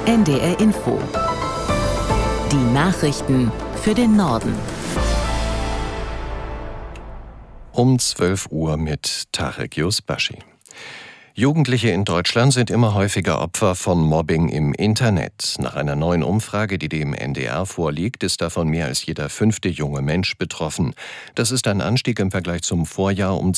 NDR Info. Die Nachrichten für den Norden. Um 12 Uhr mit Tarek Yusbashi. Jugendliche in Deutschland sind immer häufiger Opfer von Mobbing im Internet. Nach einer neuen Umfrage, die dem NDR vorliegt, ist davon mehr als jeder 5. junge Mensch betroffen. Das ist ein Anstieg im Vergleich zum Vorjahr um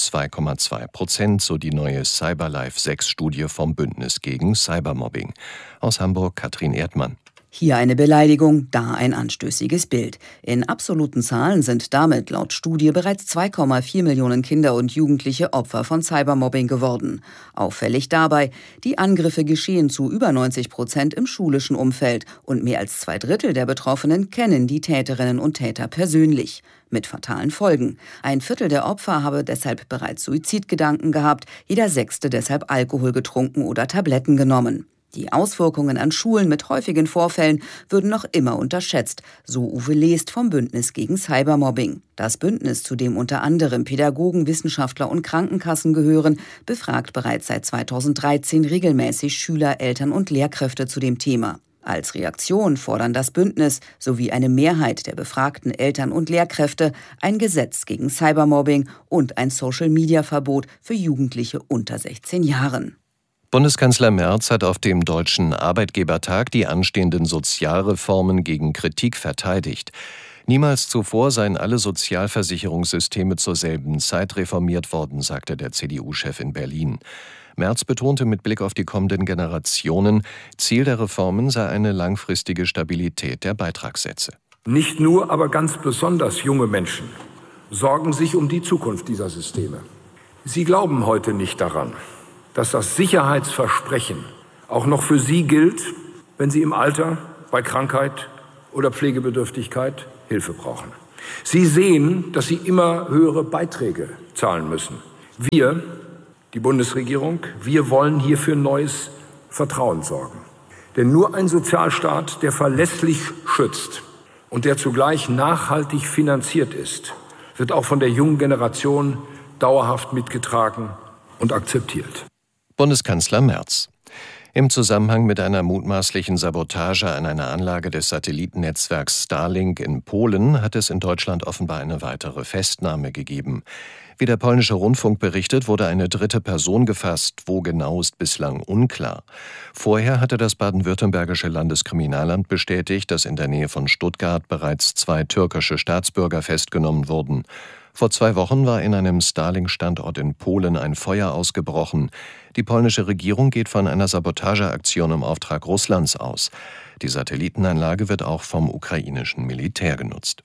2,2%, so die neue Cyberlife 6-Studie vom Bündnis gegen Cybermobbing. Aus Hamburg Katrin Erdmann. Hier eine Beleidigung, da ein anstößiges Bild. In absoluten Zahlen sind damit laut Studie bereits 2,4 Millionen Kinder und Jugendliche Opfer von Cybermobbing geworden. Auffällig dabei, die Angriffe geschehen zu über 90% im schulischen Umfeld und mehr als 2/3 der Betroffenen kennen die Täterinnen und Täter persönlich. Mit fatalen Folgen. 1/4 der Opfer habe deshalb bereits Suizidgedanken gehabt, jeder 6. deshalb Alkohol getrunken oder Tabletten genommen. Die Auswirkungen an Schulen mit häufigen Vorfällen würden noch immer unterschätzt, so Uwe Lest vom Bündnis gegen Cybermobbing. Das Bündnis, zu dem unter anderem Pädagogen, Wissenschaftler und Krankenkassen gehören, befragt bereits seit 2013 regelmäßig Schüler, Eltern und Lehrkräfte zu dem Thema. Als Reaktion fordern das Bündnis sowie eine Mehrheit der befragten Eltern und Lehrkräfte ein Gesetz gegen Cybermobbing und ein Social-Media-Verbot für Jugendliche unter 16 Jahren. Bundeskanzler Merz hat auf dem Deutschen Arbeitgebertag die anstehenden Sozialreformen gegen Kritik verteidigt. Niemals zuvor seien alle Sozialversicherungssysteme zur selben Zeit reformiert worden, sagte der CDU-Chef in Berlin. Merz betonte mit Blick auf die kommenden Generationen, Ziel der Reformen sei eine langfristige Stabilität der Beitragssätze. Nicht nur, aber ganz besonders junge Menschen sorgen sich um die Zukunft dieser Systeme. Sie glauben heute nicht daran, dass das Sicherheitsversprechen auch noch für Sie gilt, wenn Sie im Alter, bei Krankheit oder Pflegebedürftigkeit Hilfe brauchen. Sie sehen, dass Sie immer höhere Beiträge zahlen müssen. Wir, die Bundesregierung, wir wollen hier für neues Vertrauen sorgen. Denn nur ein Sozialstaat, der verlässlich schützt und der zugleich nachhaltig finanziert ist, wird auch von der jungen Generation dauerhaft mitgetragen und akzeptiert. Bundeskanzler Merz. Im Zusammenhang mit einer mutmaßlichen Sabotage an einer Anlage des Satellitennetzwerks Starlink in Polen hat es in Deutschland offenbar eine weitere Festnahme gegeben. Wie der polnische Rundfunk berichtet, wurde eine 3. Person gefasst. Wo genau, ist bislang unklar. Vorher hatte das baden-württembergische Landeskriminalamt bestätigt, dass in der Nähe von Stuttgart bereits 2 türkische Staatsbürger festgenommen wurden. Vor 2 Wochen war in einem Starlink-Standort in Polen ein Feuer ausgebrochen. Die polnische Regierung geht von einer Sabotageaktion im Auftrag Russlands aus. Die Satellitenanlage wird auch vom ukrainischen Militär genutzt.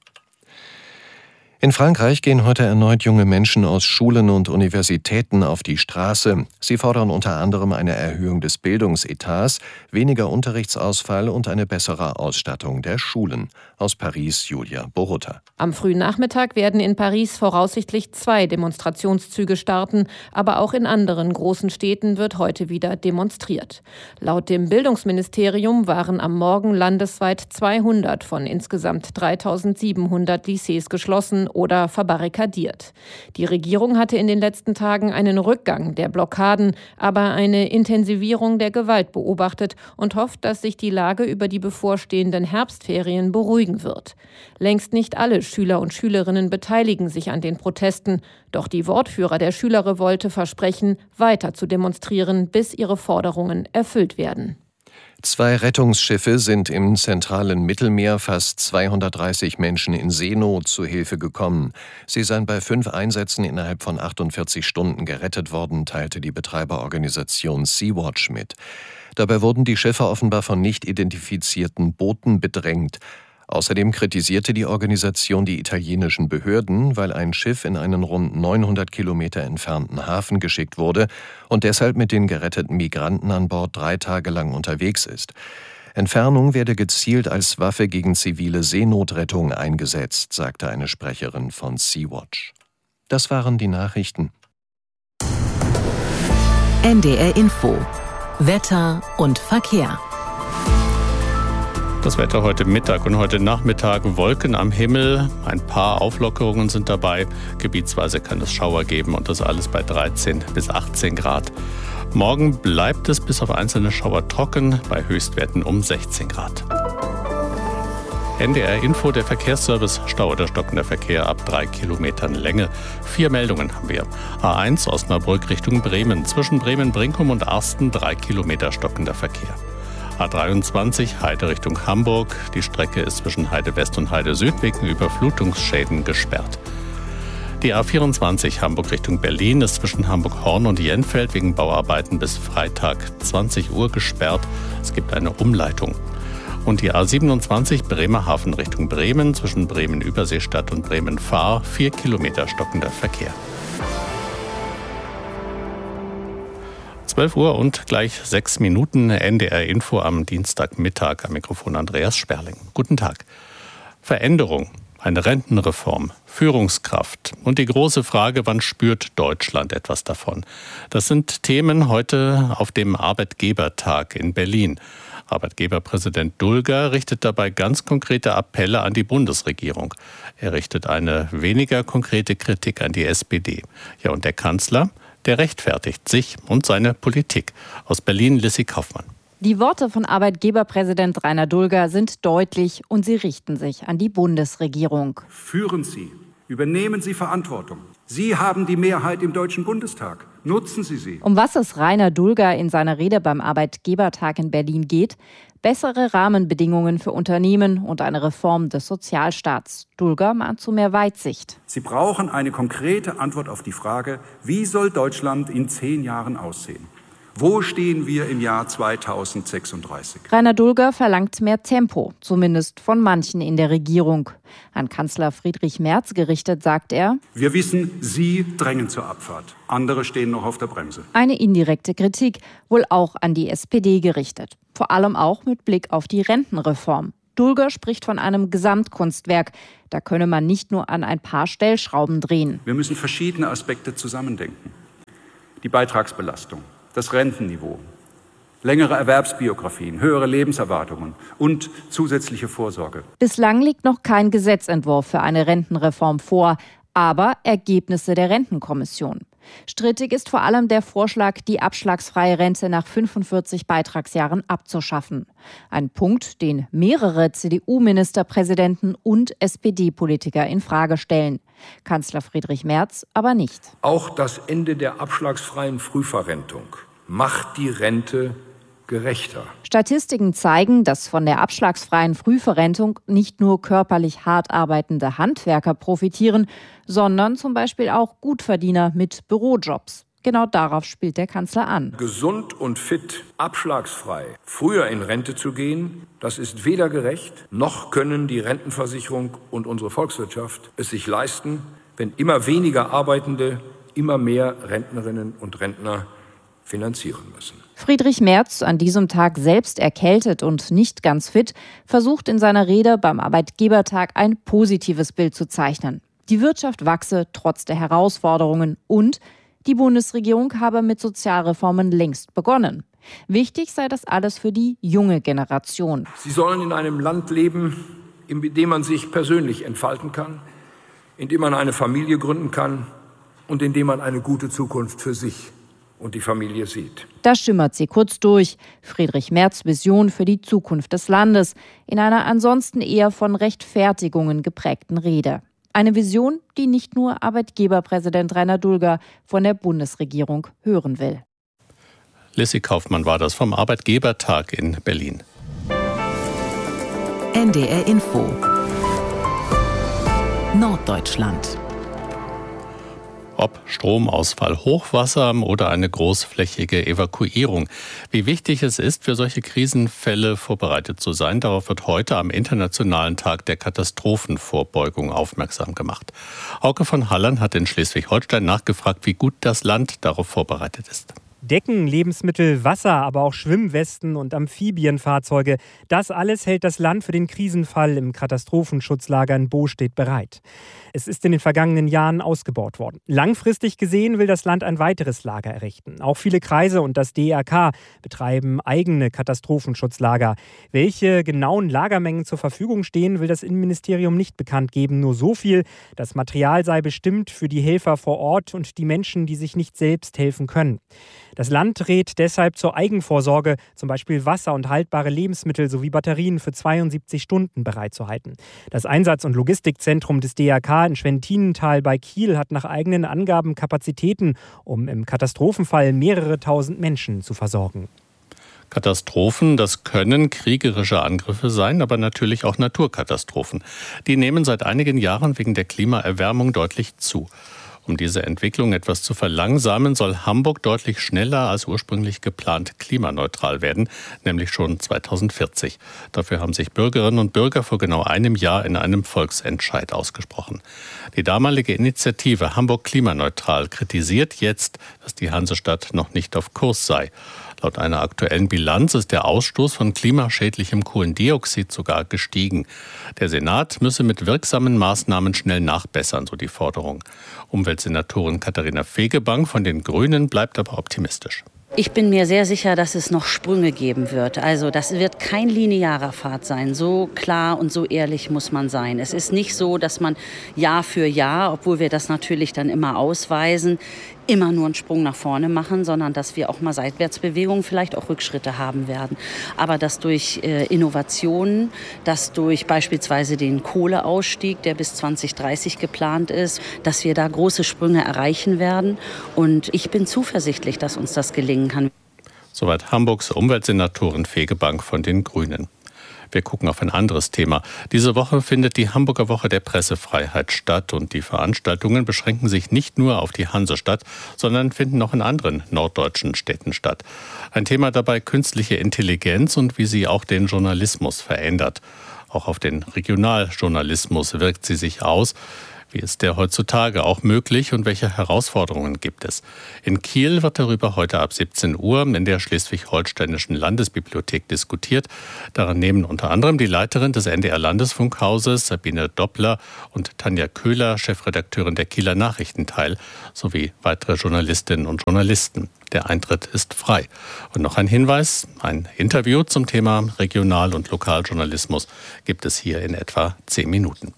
In Frankreich gehen heute erneut junge Menschen aus Schulen und Universitäten auf die Straße. Sie fordern unter anderem eine Erhöhung des Bildungsetats, weniger Unterrichtsausfall und eine bessere Ausstattung der Schulen. Aus Paris Julia Borutta. Am frühen Nachmittag werden in Paris voraussichtlich 2 Demonstrationszüge starten, aber auch in anderen großen Städten wird heute wieder demonstriert. Laut dem Bildungsministerium waren am Morgen landesweit 200 von insgesamt 3.700 Lycées geschlossen oder verbarrikadiert. Die Regierung hatte in den letzten Tagen einen Rückgang der Blockaden, aber eine Intensivierung der Gewalt beobachtet und hofft, dass sich die Lage über die bevorstehenden Herbstferien beruhigen wird. Längst nicht alle Schüler und Schülerinnen beteiligen sich an den Protesten, doch die Wortführer der Schülerrevolte versprechen, weiter zu demonstrieren, bis ihre Forderungen erfüllt werden. 2 Rettungsschiffe sind im zentralen Mittelmeer fast 230 Menschen in Seenot zu Hilfe gekommen. Sie seien bei 5 Einsätzen innerhalb von 48 Stunden gerettet worden, teilte die Betreiberorganisation Sea-Watch mit. Dabei wurden die Schiffe offenbar von nicht identifizierten Booten bedrängt. Außerdem kritisierte die Organisation die italienischen Behörden, weil ein Schiff in einen rund 900 Kilometer entfernten Hafen geschickt wurde und deshalb mit den geretteten Migranten an Bord 3 Tage lang unterwegs ist. Entfernung werde gezielt als Waffe gegen zivile Seenotrettung eingesetzt, sagte eine Sprecherin von Sea-Watch. Das waren die Nachrichten. NDR Info. Wetter und Verkehr. Das Wetter heute Mittag und heute Nachmittag: Wolken am Himmel, ein paar Auflockerungen sind dabei. Gebietsweise kann es Schauer geben und das alles bei 13 bis 18 Grad. Morgen bleibt es bis auf einzelne Schauer trocken, bei Höchstwerten um 16 Grad. NDR Info, der Verkehrsservice, Stau oder stockender Verkehr ab 3 Kilometern Länge. 4 Meldungen haben wir. A1 Osnabrück Richtung Bremen. Zwischen Bremen-Brinkum und Arsten 3 Kilometer stockender Verkehr. A23 Heide Richtung Hamburg. Die Strecke ist zwischen Heide West und Heide Süd wegen Überflutungsschäden gesperrt. Die A24 Hamburg Richtung Berlin ist zwischen Hamburg-Horn und Jenfeld wegen Bauarbeiten bis Freitag 20 Uhr gesperrt. Es gibt eine Umleitung. Und die A27 Bremerhaven Richtung Bremen zwischen Bremen-Überseestadt und Bremen-Fahr 4 Kilometer stockender Verkehr. 12 Uhr und gleich 6 Minuten NDR Info am Dienstagmittag. Am Mikrofon Andreas Sperling. Guten Tag. Veränderung, eine Rentenreform, Führungskraft und die große Frage, wann spürt Deutschland etwas davon? Das sind Themen heute auf dem Arbeitgebertag in Berlin. Arbeitgeberpräsident Dulger richtet dabei ganz konkrete Appelle an die Bundesregierung. Er richtet eine weniger konkrete Kritik an die SPD. Ja, und der Kanzler, der rechtfertigt sich und seine Politik. Aus Berlin Lissy Kaufmann. Die Worte von Arbeitgeberpräsident Rainer Dulger sind deutlich und sie richten sich an die Bundesregierung. Führen Sie, übernehmen Sie Verantwortung. Sie haben die Mehrheit im Deutschen Bundestag. Nutzen Sie sie. Um was es Rainer Dulger in seiner Rede beim Arbeitgebertag in Berlin geht? Bessere Rahmenbedingungen für Unternehmen und eine Reform des Sozialstaats. Dulger mahnt zu mehr Weitsicht. Sie brauchen eine konkrete Antwort auf die Frage, wie soll Deutschland in 10 Jahren aussehen? Wo stehen wir im Jahr 2036? Rainer Dulger verlangt mehr Tempo, zumindest von manchen in der Regierung. An Kanzler Friedrich Merz gerichtet sagt er: Wir wissen, Sie drängen zur Abfahrt. Andere stehen noch auf der Bremse. Eine indirekte Kritik, wohl auch an die SPD gerichtet. Vor allem auch mit Blick auf die Rentenreform. Dulger spricht von einem Gesamtkunstwerk. Da könne man nicht nur an ein paar Stellschrauben drehen. Wir müssen verschiedene Aspekte zusammendenken. Die Beitragsbelastung, das Rentenniveau, längere Erwerbsbiografien, höhere Lebenserwartungen und zusätzliche Vorsorge. Bislang liegt noch kein Gesetzentwurf für eine Rentenreform vor, aber Ergebnisse der Rentenkommission. Strittig ist vor allem der Vorschlag, die abschlagsfreie Rente nach 45 Beitragsjahren abzuschaffen. Ein Punkt, den mehrere CDU-Ministerpräsidenten und SPD-Politiker in Frage stellen. Kanzler Friedrich Merz aber nicht. Auch das Ende der abschlagsfreien Frühverrentung macht die Rente gerechter. Statistiken zeigen, dass von der abschlagsfreien Frühverrentung nicht nur körperlich hart arbeitende Handwerker profitieren, sondern zum Beispiel auch Gutverdiener mit Bürojobs. Genau darauf spielt der Kanzler an. Gesund und fit, abschlagsfrei, früher in Rente zu gehen, das ist weder gerecht, noch können die Rentenversicherung und unsere Volkswirtschaft es sich leisten, wenn immer weniger Arbeitende immer mehr Rentnerinnen und Rentner finanzieren müssen. Friedrich Merz, an diesem Tag selbst erkältet und nicht ganz fit, versucht in seiner Rede beim Arbeitgebertag ein positives Bild zu zeichnen. Die Wirtschaft wachse trotz der Herausforderungen und die Bundesregierung habe mit Sozialreformen längst begonnen. Wichtig sei das alles für die junge Generation. Sie sollen in einem Land leben, in dem man sich persönlich entfalten kann, in dem man eine Familie gründen kann und in dem man eine gute Zukunft für sich und die Familie sieht. Da schimmert sie kurz durch. Friedrich Merz' Vision für die Zukunft des Landes in einer ansonsten eher von Rechtfertigungen geprägten Rede. Eine Vision, die nicht nur Arbeitgeberpräsident Rainer Dulger von der Bundesregierung hören will. Lissy Kaufmann war das vom Arbeitgebertag in Berlin. NDR Info Norddeutschland. Ob Stromausfall, Hochwasser oder eine großflächige Evakuierung. Wie wichtig es ist, für solche Krisenfälle vorbereitet zu sein, darauf wird heute am Internationalen Tag der Katastrophenvorbeugung aufmerksam gemacht. Hauke von Hallern hat in Schleswig-Holstein nachgefragt, wie gut das Land darauf vorbereitet ist. Decken, Lebensmittel, Wasser, aber auch Schwimmwesten und Amphibienfahrzeuge. Das alles hält das Land für den Krisenfall im Katastrophenschutzlager in Bostedt bereit. Es ist in den vergangenen Jahren ausgebaut worden. Langfristig gesehen will das Land ein weiteres Lager errichten. Auch viele Kreise und das DRK betreiben eigene Katastrophenschutzlager. Welche genauen Lagermengen zur Verfügung stehen, will das Innenministerium nicht bekannt geben. Nur so viel: Das Material sei bestimmt für die Helfer vor Ort und die Menschen, die sich nicht selbst helfen können. Das Land rät deshalb zur Eigenvorsorge, zum Beispiel Wasser und haltbare Lebensmittel sowie Batterien für 72 Stunden bereitzuhalten. Das Einsatz- und Logistikzentrum des DRK in Schwentinental bei Kiel hat nach eigenen Angaben Kapazitäten, um im Katastrophenfall mehrere tausend Menschen zu versorgen. Katastrophen, das können kriegerische Angriffe sein, aber natürlich auch Naturkatastrophen. Die nehmen seit einigen Jahren wegen der Klimaerwärmung deutlich zu. Um diese Entwicklung etwas zu verlangsamen, soll Hamburg deutlich schneller als ursprünglich geplant klimaneutral werden, nämlich schon 2040. Dafür haben sich Bürgerinnen und Bürger vor genau einem Jahr in einem Volksentscheid ausgesprochen. Die damalige Initiative Hamburg klimaneutral kritisiert jetzt, dass die Hansestadt noch nicht auf Kurs sei. Laut einer aktuellen Bilanz ist der Ausstoß von klimaschädlichem Kohlendioxid sogar gestiegen. Der Senat müsse mit wirksamen Maßnahmen schnell nachbessern, so die Forderung. Umweltsenatorin Katharina Fegebank von den Grünen bleibt aber optimistisch. Ich bin mir sehr sicher, dass es noch Sprünge geben wird. Also das wird kein linearer Pfad sein. So klar und so ehrlich muss man sein. Es ist nicht so, dass man Jahr für Jahr, obwohl wir das natürlich dann immer ausweisen, immer nur einen Sprung nach vorne machen, sondern dass wir auch mal Seitwärtsbewegungen, vielleicht auch Rückschritte haben werden. Aber dass durch Innovationen, dass durch beispielsweise den Kohleausstieg, der bis 2030 geplant ist, dass wir da große Sprünge erreichen werden. Und ich bin zuversichtlich, dass uns das gelingen kann. Soweit Hamburgs Umweltsenatorin Fegebank von den Grünen. Wir gucken auf ein anderes Thema. Diese Woche findet die Hamburger Woche der Pressefreiheit statt und die Veranstaltungen beschränken sich nicht nur auf die Hansestadt, sondern finden auch in anderen norddeutschen Städten statt. Ein Thema dabei künstliche Intelligenz und wie sie auch den Journalismus verändert. Auch auf den Regionaljournalismus wirkt sie sich aus. Wie ist der heutzutage auch möglich und welche Herausforderungen gibt es? In Kiel wird darüber heute ab 17 Uhr in der Schleswig-Holsteinischen Landesbibliothek diskutiert. Daran nehmen unter anderem die Leiterin des NDR-Landesfunkhauses, Sabine Doppler, und Tanja Köhler, Chefredakteurin der Kieler Nachrichten, teil, sowie weitere Journalistinnen und Journalisten. Der Eintritt ist frei. Und noch ein Hinweis, ein Interview zum Thema Regional- und Lokaljournalismus gibt es hier in etwa 10 Minuten.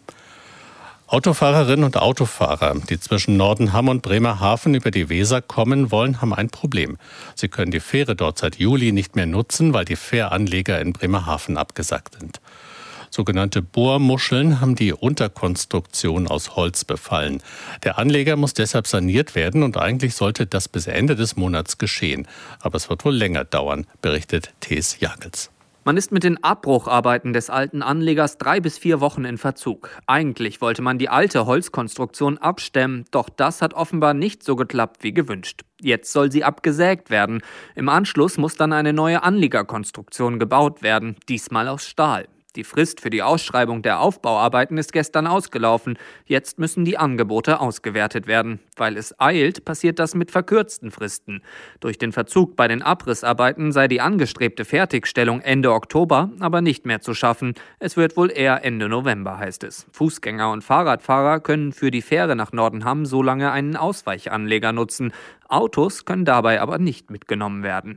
Autofahrerinnen und Autofahrer, die zwischen Nordenham und Bremerhaven über die Weser kommen wollen, haben ein Problem. Sie können die Fähre dort seit Juli nicht mehr nutzen, weil die Fähranleger in Bremerhaven abgesagt sind. Sogenannte Bohrmuscheln haben die Unterkonstruktion aus Holz befallen. Der Anleger muss deshalb saniert werden und eigentlich sollte das bis Ende des Monats geschehen. Aber es wird wohl länger dauern, berichtet Thes Jagels. Man ist mit den Abbrucharbeiten des alten Anlegers 3 bis 4 Wochen in Verzug. Eigentlich wollte man die alte Holzkonstruktion abstemmen, doch das hat offenbar nicht so geklappt wie gewünscht. Jetzt soll sie abgesägt werden. Im Anschluss muss dann eine neue Anliegerkonstruktion gebaut werden, diesmal aus Stahl. Die Frist für die Ausschreibung der Aufbauarbeiten ist gestern ausgelaufen. Jetzt müssen die Angebote ausgewertet werden. Weil es eilt, passiert das mit verkürzten Fristen. Durch den Verzug bei den Abrissarbeiten sei die angestrebte Fertigstellung Ende Oktober aber nicht mehr zu schaffen. Es wird wohl eher Ende November, heißt es. Fußgänger und Fahrradfahrer können für die Fähre nach Nordenham so lange einen Ausweichanleger nutzen. Autos können dabei aber nicht mitgenommen werden.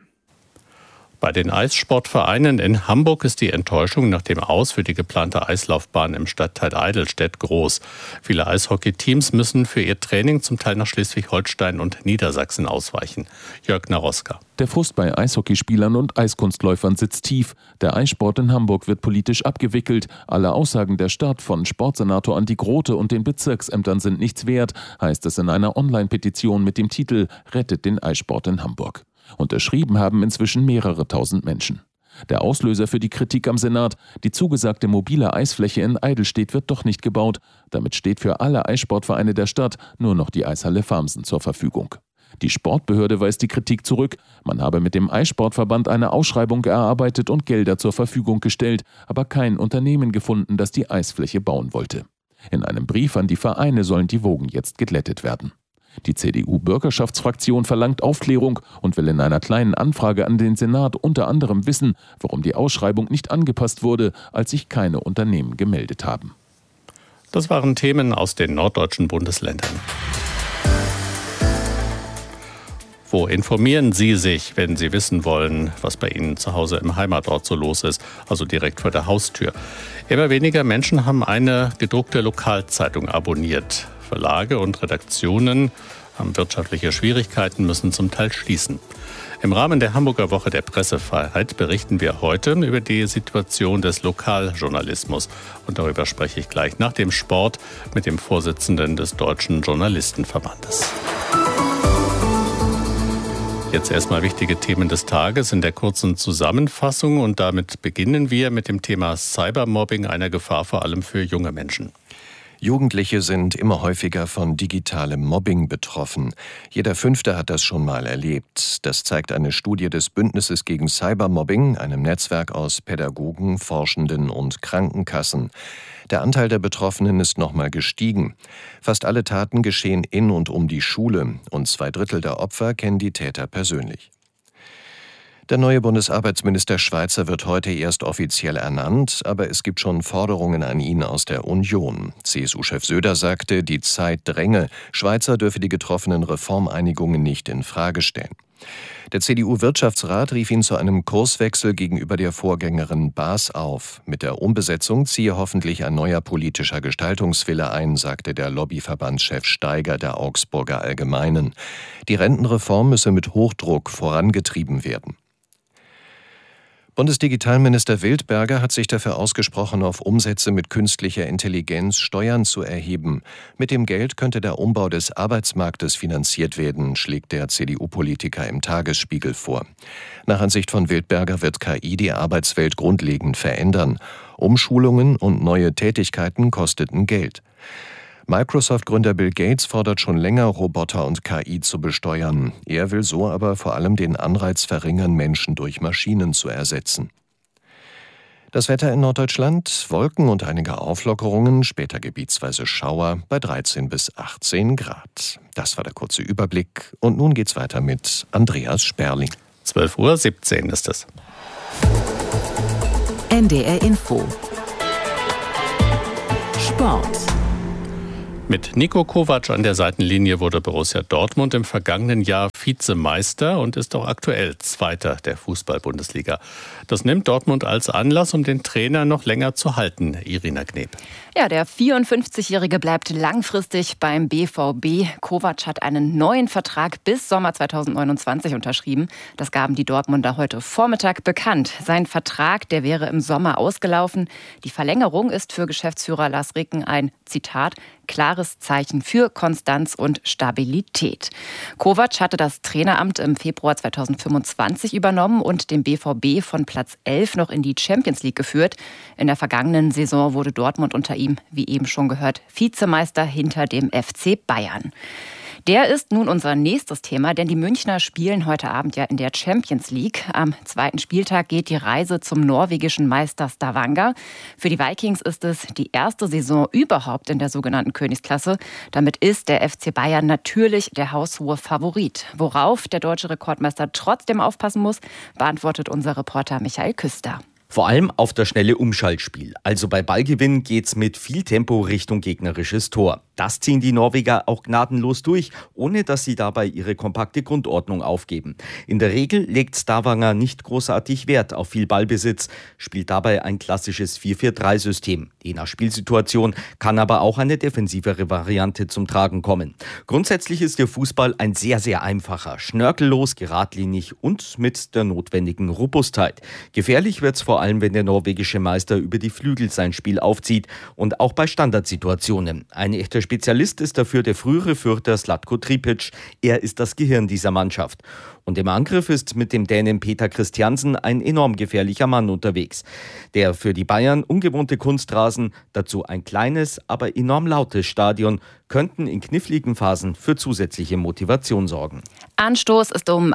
Bei den Eissportvereinen in Hamburg ist die Enttäuschung nach dem Aus für die geplante Eislaufbahn im Stadtteil Eidelstedt groß. Viele Eishockeyteams müssen für ihr Training zum Teil nach Schleswig-Holstein und Niedersachsen ausweichen. Jörg Naroska. Der Frust bei Eishockeyspielern und Eiskunstläufern sitzt tief. Der Eissport in Hamburg wird politisch abgewickelt. Alle Aussagen der Stadt von Sportsenator Andi Grote und den Bezirksämtern sind nichts wert, heißt es in einer Online-Petition mit dem Titel »Rettet den Eissport in Hamburg«. Unterschrieben haben inzwischen mehrere tausend Menschen. Der Auslöser für die Kritik am Senat: die zugesagte mobile Eisfläche in Eidelstedt wird doch nicht gebaut. Damit steht für alle Eissportvereine der Stadt nur noch die Eishalle Farmsen zur Verfügung. Die Sportbehörde weist die Kritik zurück. Man habe mit dem Eissportverband eine Ausschreibung erarbeitet und Gelder zur Verfügung gestellt, aber kein Unternehmen gefunden, das die Eisfläche bauen wollte. In einem Brief an die Vereine sollen die Wogen jetzt geglättet werden. Die CDU-Bürgerschaftsfraktion verlangt Aufklärung und will in einer kleinen Anfrage an den Senat unter anderem wissen, warum die Ausschreibung nicht angepasst wurde, als sich keine Unternehmen gemeldet haben. Das waren Themen aus den norddeutschen Bundesländern. Wo informieren Sie sich, wenn Sie wissen wollen, was bei Ihnen zu Hause im Heimatort so los ist, also direkt vor der Haustür? Immer weniger Menschen haben eine gedruckte Lokalzeitung abonniert. Verlage und Redaktionen haben wirtschaftliche Schwierigkeiten, müssen zum Teil schließen. Im Rahmen der Hamburger Woche der Pressefreiheit berichten wir heute über die Situation des Lokaljournalismus. Und darüber spreche ich gleich nach dem Sport mit dem Vorsitzenden des Deutschen Journalistenverbandes. Jetzt erstmal wichtige Themen des Tages in der kurzen Zusammenfassung. Und damit beginnen wir mit dem Thema Cybermobbing, einer Gefahr vor allem für junge Menschen. Jugendliche sind immer häufiger von digitalem Mobbing betroffen. Jeder Fünfte hat das schon mal erlebt. Das zeigt eine Studie des Bündnisses gegen Cybermobbing, einem Netzwerk aus Pädagogen, Forschenden und Krankenkassen. Der Anteil der Betroffenen ist nochmal gestiegen. Fast alle Taten geschehen in und um die Schule und 2/3 der Opfer kennen die Täter persönlich. Der neue Bundesarbeitsminister Schweizer wird heute erst offiziell ernannt, aber es gibt schon Forderungen an ihn aus der Union. CSU-Chef Söder sagte, die Zeit dränge, Schweizer dürfe die getroffenen Reformeinigungen nicht in Frage stellen. Der CDU-Wirtschaftsrat rief ihn zu einem Kurswechsel gegenüber der Vorgängerin Baas auf. Mit der Umbesetzung ziehe hoffentlich ein neuer politischer Gestaltungswille ein, sagte der Lobbyverbandschef Steiger der Augsburger Allgemeinen. Die Rentenreform müsse mit Hochdruck vorangetrieben werden. Bundesdigitalminister Wildberger hat sich dafür ausgesprochen, auf Umsätze mit künstlicher Intelligenz Steuern zu erheben. Mit dem Geld könnte der Umbau des Arbeitsmarktes finanziert werden, schlägt der CDU-Politiker im Tagesspiegel vor. Nach Ansicht von Wildberger wird KI die Arbeitswelt grundlegend verändern. Umschulungen und neue Tätigkeiten kosteten Geld. Microsoft-Gründer Bill Gates fordert schon länger, Roboter und KI zu besteuern. Er will so aber vor allem den Anreiz verringern, Menschen durch Maschinen zu ersetzen. Das Wetter in Norddeutschland, Wolken und einige Auflockerungen, später gebietsweise Schauer bei 13 bis 18 Grad. Das war der kurze Überblick. Und nun geht's weiter mit Andreas Sperling. 12:17 Uhr ist es. NDR Info. Sport. Mit Niko Kovac an der Seitenlinie wurde Borussia Dortmund im vergangenen Jahr Vizemeister und ist auch aktuell Zweiter der Fußball-Bundesliga. Das nimmt Dortmund als Anlass, um den Trainer noch länger zu halten. Irina Kneb. Ja, der 54-Jährige bleibt langfristig beim BVB. Kovac hat einen neuen Vertrag bis Sommer 2029 unterschrieben. Das gaben die Dortmunder heute Vormittag bekannt. Sein Vertrag, der wäre im Sommer ausgelaufen. Die Verlängerung ist für Geschäftsführer Lars Ricken ein, Zitat, klares Zeichen für Konstanz und Stabilität. Kovac hatte das Traineramt im Februar 2025 übernommen und den BVB von Platz 11 noch in die Champions League geführt. In der vergangenen Saison wurde Dortmund unter ihm, wie eben schon gehört, Vizemeister hinter dem FC Bayern. Der ist nun unser nächstes Thema, denn die Münchner spielen heute Abend ja in der Champions League. Am zweiten Spieltag geht die Reise zum norwegischen Meister Stavanger. Für die Vikings ist es die erste Saison überhaupt in der sogenannten Königsklasse. Damit ist der FC Bayern natürlich der haushohe Favorit. Worauf der deutsche Rekordmeister trotzdem aufpassen muss, beantwortet unser Reporter Michael Küster. Vor allem auf das schnelle Umschaltspiel. Also bei Ballgewinn geht's mit viel Tempo Richtung gegnerisches Tor. Das ziehen die Norweger auch gnadenlos durch, ohne dass sie dabei ihre kompakte Grundordnung aufgeben. In der Regel legt Stavanger nicht großartig Wert auf viel Ballbesitz, spielt dabei ein klassisches 4-4-3-System. Je nach Spielsituation kann aber auch eine defensivere Variante zum Tragen kommen. Grundsätzlich ist der Fußball ein sehr, sehr einfacher, schnörkellos, geradlinig und mit der notwendigen Robustheit. Gefährlich wird's vor allem, wenn der norwegische Meister über die Flügel sein Spiel aufzieht und auch bei Standardsituationen. Ein echter Spezialist ist dafür der frühere Fürther Zlatko Tripic. Er ist das Gehirn dieser Mannschaft. Und im Angriff ist mit dem Dänen Peter Christiansen ein enorm gefährlicher Mann unterwegs. Der für die Bayern ungewohnte Kunstrasen, dazu ein kleines, aber enorm lautes Stadion, könnten in kniffligen Phasen für zusätzliche Motivation sorgen. Anstoß ist um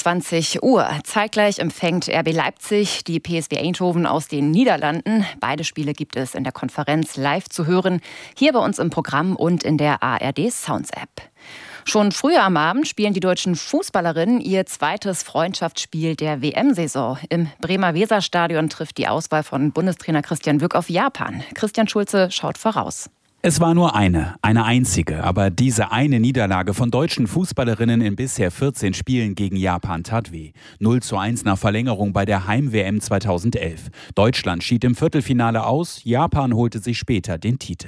21 Uhr. Zeitgleich empfängt RB Leipzig die PSV Eindhoven aus den Niederlanden. Beide Spiele gibt es in der Konferenz live zu hören, hier bei uns im Programm und in der ARD Sounds App. Schon früher am Abend spielen die deutschen Fußballerinnen ihr zweites Freundschaftsspiel der WM-Saison. Im Bremer Weserstadion trifft die Auswahl von Bundestrainer Christian Wück auf Japan. Christian Schulze schaut voraus. Es war nur eine einzige, aber diese eine Niederlage von deutschen Fußballerinnen in bisher 14 Spielen gegen Japan tat weh. 0:1 nach Verlängerung bei der Heim-WM 2011. Deutschland schied im Viertelfinale aus, Japan holte sich später den Titel.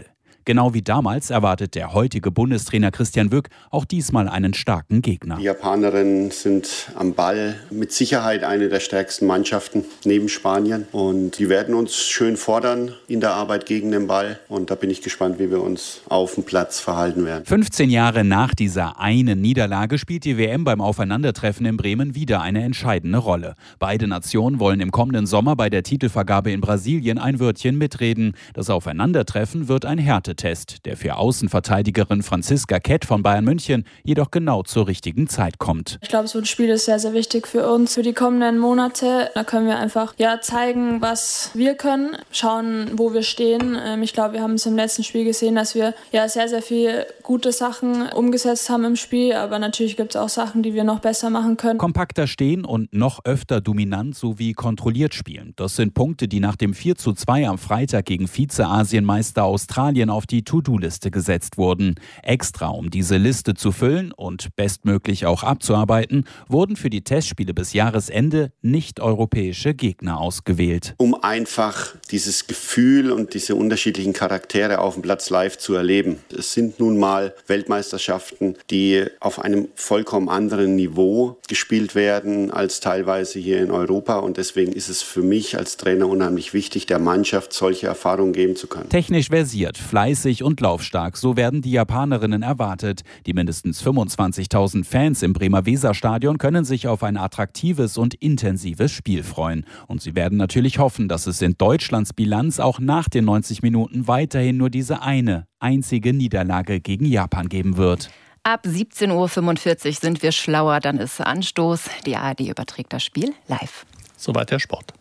Genau wie damals erwartet der heutige Bundestrainer Christian Wück auch diesmal einen starken Gegner. Die Japanerinnen sind am Ball mit Sicherheit eine der stärksten Mannschaften neben Spanien. Und die werden uns schön fordern in der Arbeit gegen den Ball. Und da bin ich gespannt, wie wir uns auf dem Platz verhalten werden. 15 Jahre nach dieser einen Niederlage spielt die WM beim Aufeinandertreffen in Bremen wieder eine entscheidende Rolle. Beide Nationen wollen im kommenden Sommer bei der Titelvergabe in Brasilien ein Wörtchen mitreden. Das Aufeinandertreffen wird ein Härtetest, der für Außenverteidigerin Franziska Kett von Bayern München jedoch genau zur richtigen Zeit kommt. Ich glaube, so ein Spiel ist sehr, sehr wichtig für uns, für die kommenden Monate. Da können wir einfach zeigen, was wir können, schauen, wo wir stehen. Ich glaube, wir haben es im letzten Spiel gesehen, dass wir sehr, sehr viele gute Sachen umgesetzt haben im Spiel, aber natürlich gibt es auch Sachen, die wir noch besser machen können. Kompakter stehen und noch öfter dominant sowie kontrolliert spielen. Das sind Punkte, die nach dem 4:2 am Freitag gegen Vize-Asienmeister Australien auf die To-Do-Liste gesetzt wurden. Extra, um diese Liste zu füllen und bestmöglich auch abzuarbeiten, wurden für die Testspiele bis Jahresende nicht-europäische Gegner ausgewählt. Um einfach dieses Gefühl und diese unterschiedlichen Charaktere auf dem Platz live zu erleben. Es sind nun mal Weltmeisterschaften, die auf einem vollkommen anderen Niveau gespielt werden als teilweise hier in Europa. Und deswegen ist es für mich als Trainer unheimlich wichtig, der Mannschaft solche Erfahrungen geben zu können. Technisch versiert, fleißig und laufstark, so werden die Japanerinnen erwartet. Die mindestens 25.000 Fans im Bremer Weserstadion können sich auf ein attraktives und intensives Spiel freuen. Und sie werden natürlich hoffen, dass es in Deutschlands Bilanz auch nach den 90 Minuten weiterhin nur diese einzige Niederlage gegen Japan geben wird. Ab 17:45 Uhr sind wir schlauer, dann ist Anstoß. Die ARD überträgt das Spiel live. Soweit der Sport.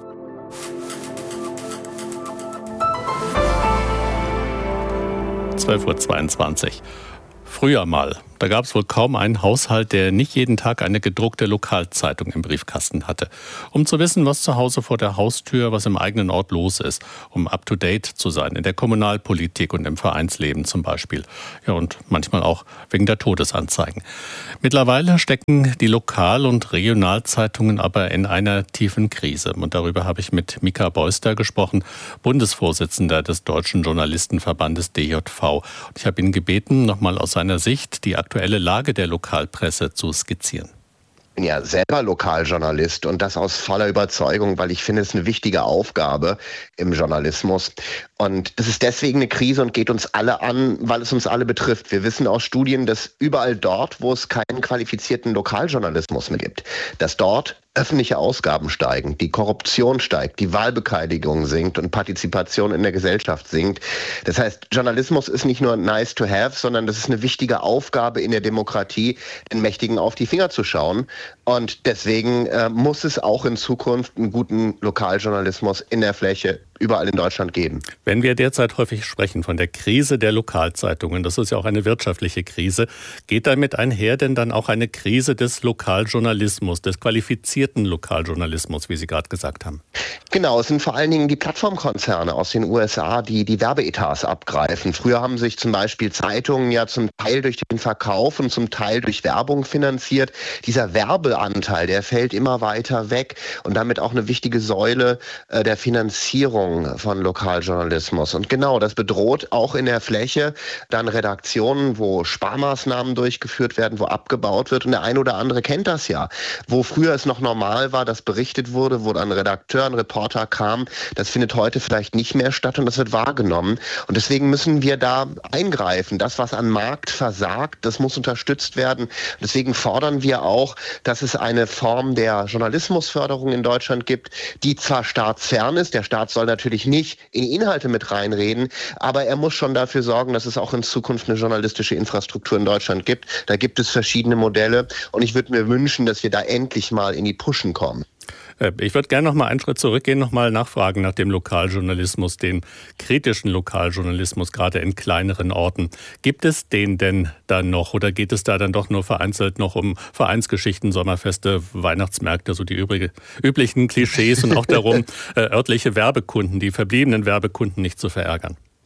(12:22 Uhr). Früher mal. Da gab es wohl kaum einen Haushalt, der nicht jeden Tag eine gedruckte Lokalzeitung im Briefkasten hatte. Um zu wissen, was zu Hause vor der Haustür, was im eigenen Ort los ist. Um up-to-date zu sein in der Kommunalpolitik und im Vereinsleben zum Beispiel. Ja, und manchmal auch wegen der Todesanzeigen. Mittlerweile stecken die Lokal- und Regionalzeitungen aber in einer tiefen Krise. Und darüber habe ich mit Mika Beuster gesprochen, Bundesvorsitzender des Deutschen Journalistenverbandes DJV. Und ich habe ihn gebeten, nochmal aus seiner Sicht die aktuelle Lage der Lokalpresse zu skizzieren. Ich bin ja selber Lokaljournalist und das aus voller Überzeugung, weil ich finde, es ist eine wichtige Aufgabe im Journalismus. Und das ist deswegen eine Krise und geht uns alle an, weil es uns alle betrifft. Wir wissen aus Studien, dass überall dort, wo es keinen qualifizierten Lokaljournalismus mehr gibt, dass dort öffentliche Ausgaben steigen, die Korruption steigt, die Wahlbeteiligung sinkt und Partizipation in der Gesellschaft sinkt. Das heißt, Journalismus ist nicht nur nice to have, sondern das ist eine wichtige Aufgabe in der Demokratie, den Mächtigen auf die Finger zu schauen. Und deswegen muss es auch in Zukunft einen guten Lokaljournalismus in der Fläche überall in Deutschland geben. Wenn wir derzeit häufig sprechen von der Krise der Lokalzeitungen, das ist ja auch eine wirtschaftliche Krise, geht damit einher denn dann auch eine Krise des Lokaljournalismus, des qualifizierten Lokaljournalismus, wie Sie gerade gesagt haben? Genau, es sind vor allen Dingen die Plattformkonzerne aus den USA, die die Werbeetats abgreifen. Früher haben sich zum Beispiel Zeitungen ja zum Teil durch den Verkauf und zum Teil durch Werbung finanziert. Dieser Werbeanteil, der fällt immer weiter weg und damit auch eine wichtige Säule der Finanzierung von Lokaljournalismus. Und genau, das bedroht auch in der Fläche dann Redaktionen, wo Sparmaßnahmen durchgeführt werden, wo abgebaut wird. Und der eine oder andere kennt das ja. Wo früher es noch normal war, dass berichtet wurde, wo dann Redakteur, ein Reporter kam, das findet heute vielleicht nicht mehr statt und das wird wahrgenommen. Und deswegen müssen wir da eingreifen. Das, was am Markt versagt, das muss unterstützt werden. Deswegen fordern wir auch, dass es eine Form der Journalismusförderung in Deutschland gibt, die zwar staatsfern ist, der Staat soll natürlich nicht in Inhalte mit reinreden, aber er muss schon dafür sorgen, dass es auch in Zukunft eine journalistische Infrastruktur in Deutschland gibt. Da gibt es verschiedene Modelle und ich würde mir wünschen, dass wir da endlich mal in die Puschen kommen. Ich würde gerne noch mal einen Schritt zurückgehen, noch mal nachfragen nach dem Lokaljournalismus, dem kritischen Lokaljournalismus, gerade in kleineren Orten. Gibt es den denn dann noch oder geht es da dann doch nur vereinzelt noch um Vereinsgeschichten, Sommerfeste, Weihnachtsmärkte, so die üblichen Klischees und auch darum, örtliche Werbekunden, die verbliebenen Werbekunden nicht zu verärgern?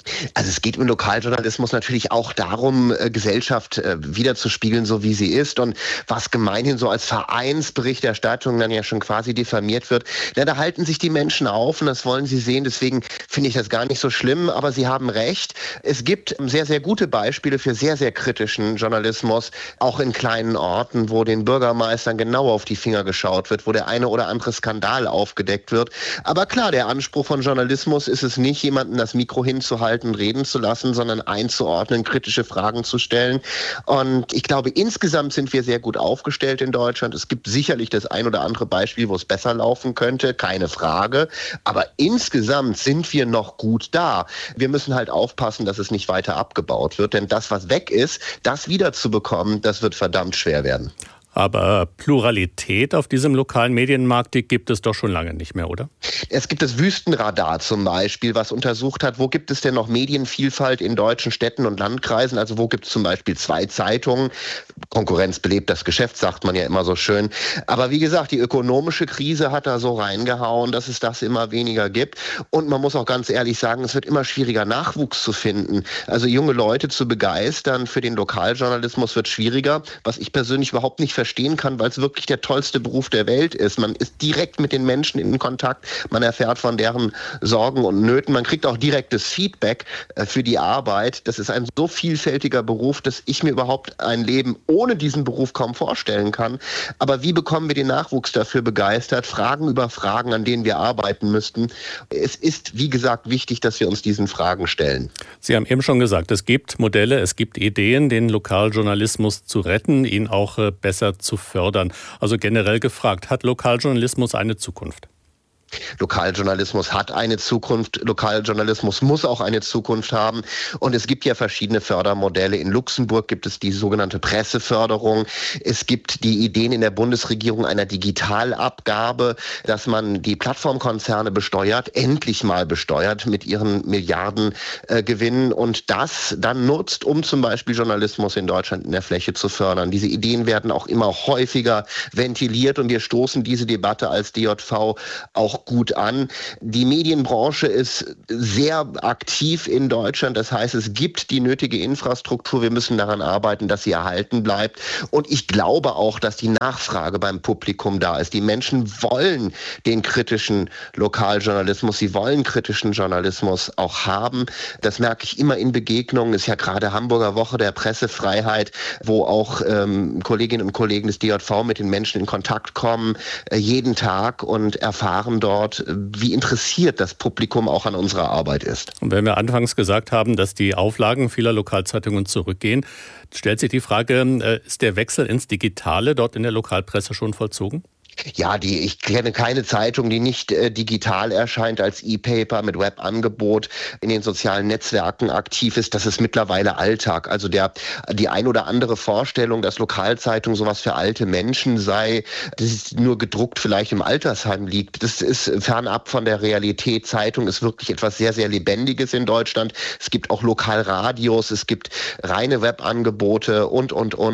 Also es geht im Lokaljournalismus natürlich auch darum, Gesellschaft wiederzuspiegeln, so wie sie ist. Und was gemeinhin so als Vereinsberichterstattung dann ja schon quasi diffamiert wird, da halten sich die Menschen auf und das wollen sie sehen. Deswegen finde ich das gar nicht so schlimm, aber Sie haben recht. Es gibt sehr, sehr gute Beispiele für sehr, sehr kritischen Journalismus, auch in kleinen Orten, wo den Bürgermeistern genau auf die Finger geschaut wird, wo der eine oder andere Skandal aufgedeckt wird. Aber klar, der Anspruch von Journalismus ist es nicht, jemanden das Mikro hinzuhalten, reden zu lassen, sondern einzuordnen, kritische Fragen zu stellen. Und ich glaube, insgesamt sind wir sehr gut aufgestellt in Deutschland. Es gibt sicherlich das ein oder andere Beispiel, wo es besser laufen könnte, keine Frage. Aber insgesamt sind wir noch gut da. Wir müssen halt aufpassen, dass es nicht weiter abgebaut wird, denn das, was weg ist, das wiederzubekommen, das wird verdammt schwer werden. Aber Pluralität auf diesem lokalen Medienmarkt, die gibt es doch schon lange nicht mehr, oder? Es gibt das Wüstenradar zum Beispiel, was untersucht hat, wo gibt es denn noch Medienvielfalt in deutschen Städten und Landkreisen? Also wo gibt es zum Beispiel 2 Zeitungen? Konkurrenz belebt das Geschäft, sagt man ja immer so schön. Aber wie gesagt, die ökonomische Krise hat da so reingehauen, dass es das immer weniger gibt. Und man muss auch ganz ehrlich sagen, es wird immer schwieriger, Nachwuchs zu finden. Also junge Leute zu begeistern für den Lokaljournalismus wird schwieriger, was ich persönlich überhaupt nicht verstehen kann, weil es wirklich der tollste Beruf der Welt ist. Man ist direkt mit den Menschen in Kontakt, man erfährt von deren Sorgen und Nöten, man kriegt auch direktes Feedback für die Arbeit. Das ist ein so vielfältiger Beruf, dass ich mir überhaupt ein Leben ohne diesen Beruf kaum vorstellen kann. Aber wie bekommen wir den Nachwuchs dafür begeistert? Fragen über Fragen, an denen wir arbeiten müssten. Es ist, wie gesagt, wichtig, dass wir uns diesen Fragen stellen. Sie haben eben schon gesagt, es gibt Modelle, es gibt Ideen, den Lokaljournalismus zu retten, ihn auch besser zu fördern. Also generell gefragt, hat Lokaljournalismus eine Zukunft? Lokaljournalismus hat eine Zukunft, Lokaljournalismus muss auch eine Zukunft haben und es gibt ja verschiedene Fördermodelle. In Luxemburg gibt es die sogenannte Presseförderung. Es gibt die Ideen in der Bundesregierung einer Digitalabgabe, dass man die Plattformkonzerne besteuert, endlich mal besteuert mit ihren Milliardengewinnen und das dann nutzt, um zum Beispiel Journalismus in Deutschland in der Fläche zu fördern. Diese Ideen werden auch immer häufiger ventiliert und wir stoßen diese Debatte als DJV auch gut an. Die Medienbranche ist sehr aktiv in Deutschland. Das heißt, es gibt die nötige Infrastruktur. Wir müssen daran arbeiten, dass sie erhalten bleibt. Und ich glaube auch, dass die Nachfrage beim Publikum da ist. Die Menschen wollen den kritischen Lokaljournalismus. Sie wollen kritischen Journalismus auch haben. Das merke ich immer in Begegnungen. Es ist ja gerade Hamburger Woche der Pressefreiheit, wo auch Kolleginnen und Kollegen des DJV mit den Menschen in Kontakt kommen, jeden Tag und erfahren dort, wie interessiert das Publikum auch an unserer Arbeit ist. Und wenn wir anfangs gesagt haben, dass die Auflagen vieler Lokalzeitungen zurückgehen, stellt sich die Frage, ist der Wechsel ins Digitale dort in der Lokalpresse schon vollzogen? Ja, ich kenne keine Zeitung, die nicht digital erscheint als E-Paper mit Webangebot in den sozialen Netzwerken aktiv ist. Das ist mittlerweile Alltag. Also die ein oder andere Vorstellung, dass Lokalzeitung sowas für alte Menschen sei, das ist nur gedruckt vielleicht im Altersheim liegt. Das ist fernab von der Realität. Zeitung ist wirklich etwas sehr, sehr Lebendiges in Deutschland. Es gibt auch Lokalradios, es gibt reine Webangebote und.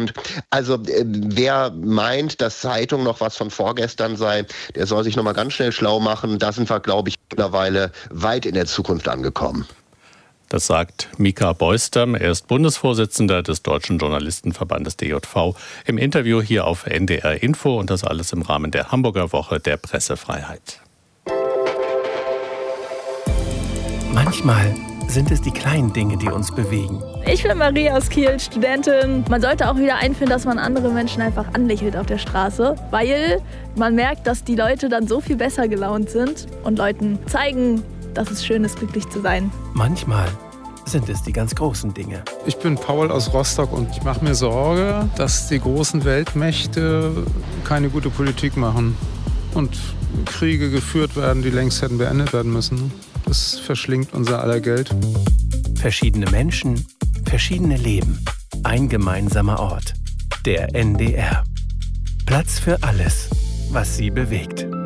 Also wer meint, dass Zeitung noch was von vorgestern sei, der soll sich nochmal ganz schnell schlau machen. Da sind wir, glaube ich, mittlerweile weit in der Zukunft angekommen. Das sagt Mika Beuster. Er ist Bundesvorsitzender des Deutschen Journalistenverbandes DJV im Interview hier auf NDR Info und das alles im Rahmen der Hamburger Woche der Pressefreiheit. Manchmal sind es die kleinen Dinge, die uns bewegen. Ich bin Marie aus Kiel, Studentin. Man sollte auch wieder einführen, dass man andere Menschen einfach anlächelt auf der Straße, weil man merkt, dass die Leute dann so viel besser gelaunt sind und Leuten zeigen, dass es schön ist, glücklich zu sein. Manchmal sind es die ganz großen Dinge. Ich bin Paul aus Rostock und ich mache mir Sorge, dass die großen Weltmächte keine gute Politik machen und Kriege geführt werden, die längst hätten beendet werden müssen. Das verschlingt unser aller Geld. Verschiedene Menschen, verschiedene Leben. Ein gemeinsamer Ort. Der NDR. Platz für alles, was sie bewegt.